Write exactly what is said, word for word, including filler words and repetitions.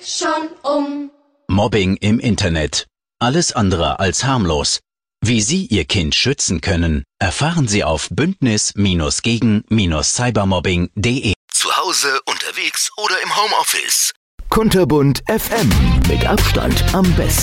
jetzt schon um. Mobbing im Internet. Alles andere als harmlos. Wie Sie Ihr Kind schützen können, erfahren Sie auf bündnis gegen cybermobbing punkt de. Zu Hause, unterwegs oder im Homeoffice. Kunterbunt F M. Mit Abstand am besten.